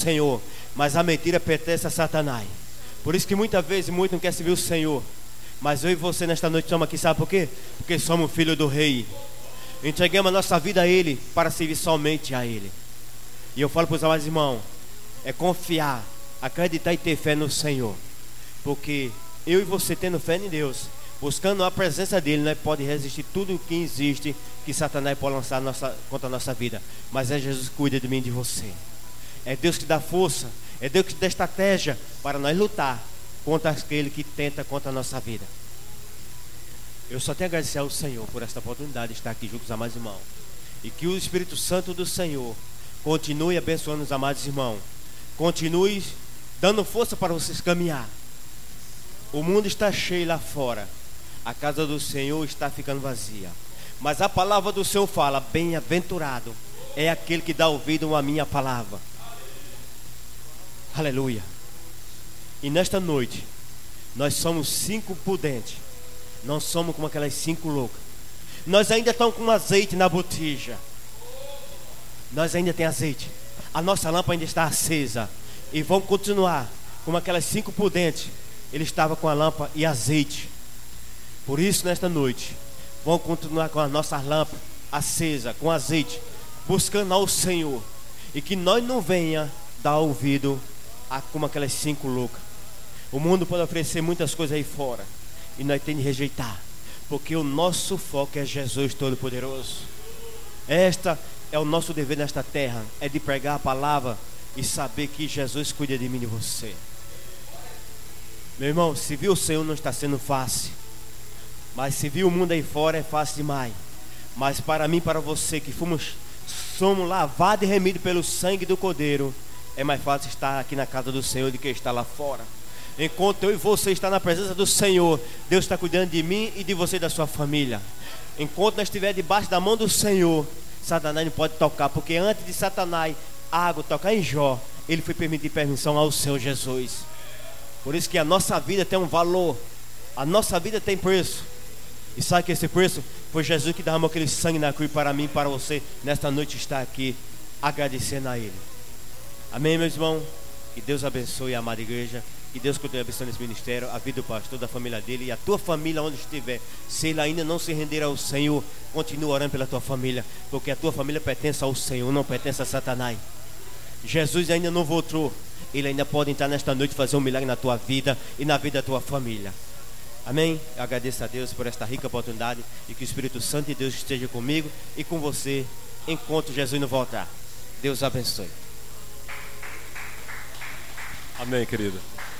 Senhor, mas a mentira pertence a Satanás. Por isso que muitas vezes muitos não querem servir o Senhor. Mas eu e você nesta noite estamos aqui, sabe por quê? Porque somos filhos do Rei. Entregamos a nossa vida a Ele para servir somente a Ele. E eu falo para os amados irmãos, é confiar, acreditar e ter fé no Senhor. Porque eu e você tendo fé em Deus, buscando a presença dEle, nós podemos resistir tudo o que existe, que Satanás pode lançar contra a nossa vida. Mas é Jesus que cuida de mim e de você. É Deus que dá força, é Deus que dá estratégia para nós lutar contra aquele que tenta contra a nossa vida. Eu só tenho a agradecer ao Senhor por esta oportunidade de estar aqui junto com os amados irmãos. E que o Espírito Santo do Senhor continue abençoando os amados irmãos. Continue dando força para vocês caminhar. O mundo está cheio lá fora. A casa do Senhor está ficando vazia. Mas a palavra do Senhor fala: bem-aventurado é aquele que dá ouvido à minha palavra. Aleluia. E nesta noite nós somos 5 prudentes. Não somos como aquelas 5 loucas. Nós ainda estamos com azeite na botija. Nós ainda temos azeite. A nossa lâmpada ainda está acesa. E vamos continuar como aquelas 5 prudentes. Ele estava com a lâmpada e azeite. Por isso nesta noite vamos continuar com a nossa lâmpada acesa, com azeite, buscando ao Senhor. E que nós não venha dar ouvido a como aquelas 5 loucas. O mundo pode oferecer muitas coisas aí fora, e nós temos de rejeitar, porque o nosso foco é Jesus Todo-Poderoso. Esta é o nosso dever nesta terra, é de pregar a palavra e saber que Jesus cuida de mim e de você. Meu irmão, servir o Senhor não está sendo fácil, mas servir o mundo aí fora é fácil demais. Mas para mim e para você que somos lavados e remidos pelo sangue do Cordeiro, é mais fácil estar aqui na casa do Senhor do que estar lá fora. Enquanto eu e você está na presença do Senhor, Deus está cuidando de mim e de você e da sua família. Enquanto nós estivermos debaixo da mão do Senhor, Satanás não pode tocar, porque antes de Satanás, a água tocar em Jó, ele foi pedir permissão ao Senhor Jesus. Por isso que a nossa vida tem um valor, a nossa vida tem preço. E sabe que esse preço foi Jesus que derramou aquele sangue na cruz para mim e para você nesta noite estar aqui agradecendo a Ele. Amém, meus irmãos? Que Deus abençoe a amada igreja. Que Deus continue abençoando esse ministério, a vida do pastor, da família dele e a tua família onde estiver. Se ele ainda não se render ao Senhor, continue orando pela tua família, porque a tua família pertence ao Senhor, não pertence a Satanás. Jesus ainda não voltou. Ele ainda pode entrar nesta noite e fazer um milagre na tua vida e na vida da tua família. Amém? Eu agradeço a Deus por esta rica oportunidade e que o Espírito Santo de Deus esteja comigo e com você enquanto Jesus não voltar. Deus abençoe. Amém, querido.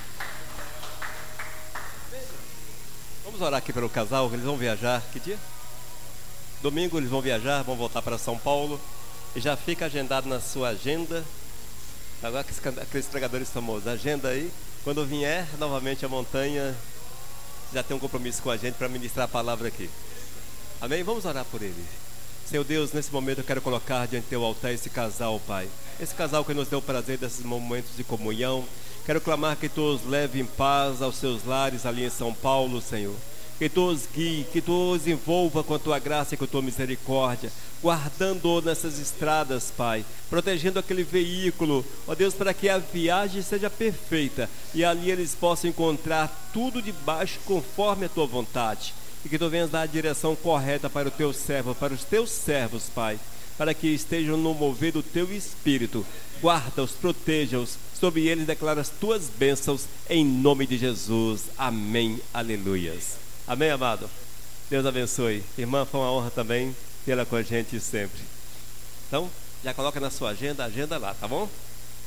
Vamos orar aqui pelo casal, eles vão viajar, que dia? Domingo eles vão viajar, vão voltar para São Paulo. E já fica agendado na sua agenda. Agora aqueles pregadores famosos, agenda aí. Quando vier novamente a montanha, já tem um compromisso com a gente para ministrar a palavra aqui. Amém? Vamos orar por eles. Senhor Deus, nesse momento eu quero colocar diante do teu altar esse casal, Pai. Esse casal que nos deu o prazer desses momentos de comunhão. Quero clamar que Tu os leve em paz aos seus lares ali em São Paulo, Senhor. Que Tu os guie, que Tu os envolva com a Tua graça e com a Tua misericórdia, guardando nessas estradas, Pai, protegendo aquele veículo, ó Deus, para que a viagem seja perfeita e ali eles possam encontrar tudo debaixo conforme a Tua vontade. E que Tu venhas dar a direção correta para o Teu servo, para os Teus servos, Pai, para que estejam no mover do Teu Espírito. Guarda-os, proteja-os, sobre eles declara as Tuas bênçãos, em nome de Jesus. Amém, aleluias. Amém, amado? Deus abençoe. Irmã, foi uma honra também tê-la com a gente sempre. Então, já coloca na sua agenda, agenda lá, tá bom?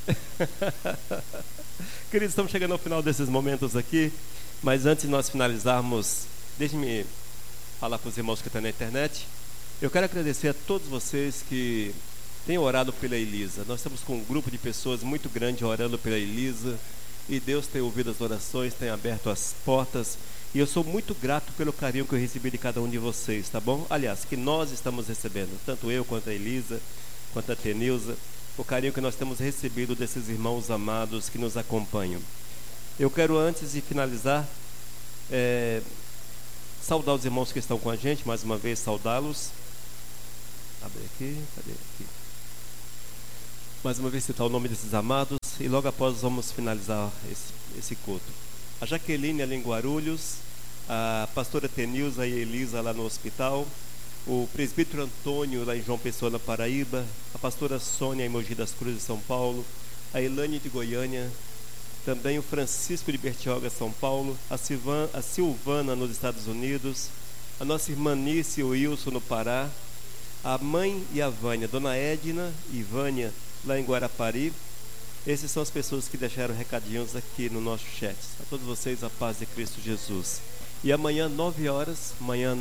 Queridos, estamos chegando ao final desses momentos aqui, mas antes de nós finalizarmos, deixe-me falar com os irmãos que estão na internet. Eu quero agradecer a todos vocês que têm orado pela Elisa. Nós estamos com um grupo de pessoas muito grande orando pela Elisa, e Deus tem ouvido as orações, tem aberto as portas, e eu sou muito grato pelo carinho que eu recebi de cada um de vocês, tá bom? Aliás, que nós estamos recebendo, tanto eu quanto a Elisa, quanto a Tenilza, o carinho que nós temos recebido desses irmãos amados que nos acompanham. Eu quero, antes de finalizar, saudar os irmãos que estão com a gente, mais uma vez saudá-los. Abre aqui, cadê aqui? Mais uma vez citar o nome desses amados. e logo após vamos finalizar esse culto. A Jaqueline ali em Guarulhos, a pastora Tenilza e a Elisa lá no hospital, o presbítero Antônio lá em João Pessoa, na Paraíba, a pastora Sônia em Mogi das Cruzes, São Paulo, a Elane de Goiânia, também o Francisco de Bertioga, São Paulo, a Silvana nos Estados Unidos, a nossa irmã Nícia e o Wilson no Pará, a mãe e a Vânia, Dona Edna e Vânia lá em Guarapari. Essas são as pessoas que deixaram recadinhos aqui no nosso chat. A todos vocês, a paz de Cristo Jesus. E amanhã, 9 horas,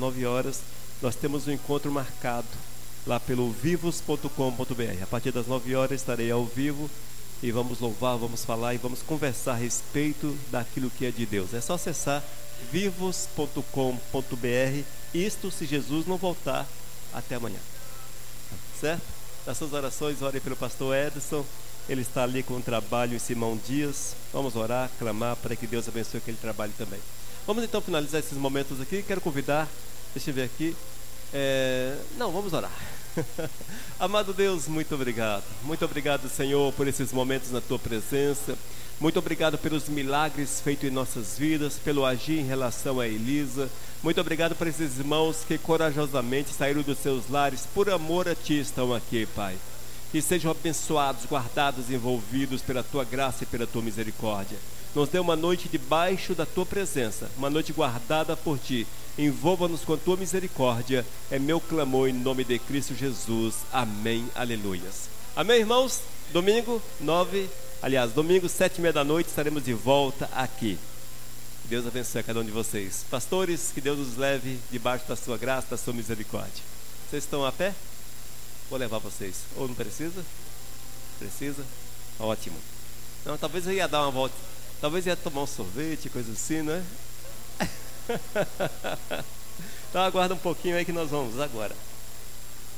nós temos um encontro marcado lá pelo vivos.com.br. A partir das 9 horas estarei ao vivo e vamos louvar, vamos falar e vamos conversar a respeito daquilo que é de Deus. É só acessar vivos.com.br, isto se Jesus não voltar até amanhã. Certo? Nas suas orações, orem pelo pastor Edson. Ele está ali com o trabalho em Simão Dias. Vamos orar, clamar para que Deus abençoe aquele trabalho também. Vamos então finalizar esses momentos aqui. Quero convidar, deixa eu ver aqui. Vamos orar. Amado Deus, muito obrigado. Muito obrigado, Senhor, por esses momentos na Tua presença. Muito obrigado pelos milagres feitos em nossas vidas, pelo agir em relação a Elisa. Muito obrigado por esses irmãos que corajosamente saíram dos seus lares, por amor a Ti estão aqui, Pai. Que sejam abençoados, guardados, envolvidos pela Tua graça e pela Tua misericórdia. Nos dê uma noite debaixo da Tua presença, uma noite guardada por Ti. Envolva-nos com a Tua misericórdia. É meu clamor em nome de Cristo Jesus. Amém. Aleluias. Amém, irmãos? Domingo 7h30 da noite estaremos de volta aqui. Deus abençoe a cada um de vocês. Pastores, que Deus nos leve debaixo da sua graça, da sua misericórdia. Vocês estão a pé? Vou levar vocês. Ou não precisa? Precisa? Ótimo. Não, talvez eu ia dar uma volta. Talvez ia tomar um sorvete, coisa assim, né? Então aguarda um pouquinho aí que nós vamos agora.